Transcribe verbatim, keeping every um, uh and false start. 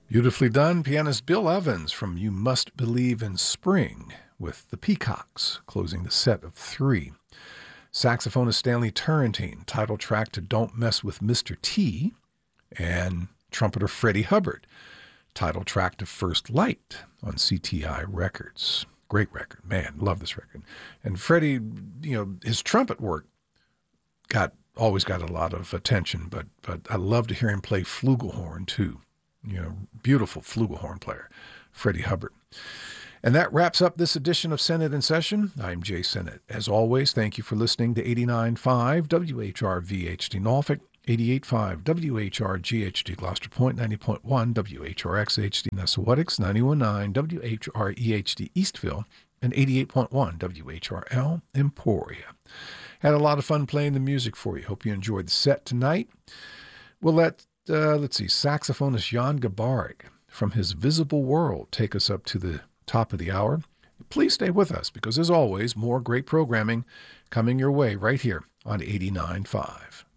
Beautifully done. Pianist Bill Evans from You Must Believe in Spring with the Peacocks, closing the set of three. Saxophonist Stanley Turrentine, title track to Don't Mess with Mister T. And trumpeter Freddie Hubbard, title track to First Light on C T I Records. Great record. Man, love this record. And Freddie, you know, his trumpet work got always got a lot of attention, but but I love to hear him play flugelhorn too. You know, beautiful flugelhorn player, Freddie Hubbard. And that wraps up this edition of Sennett in Session. I'm Jay Sennett. As always, thank you for listening to eighty-nine point five W H R V H D Norfolk, eighty-eight point five W H R G H D Gloucester Point, ninety point one W H R X H D Nessawatix, ninety-one point nine W H R E H D Eastville, and eighty-eight point one W H R L Emporia. Had a lot of fun playing the music for you. Hope you enjoyed the set tonight. We'll let Uh, let's see, saxophonist Jan Gabarek from his Visible World take us up to the top of the hour. Please stay with us because, as always, more great programming coming your way right here on eighty-nine point five.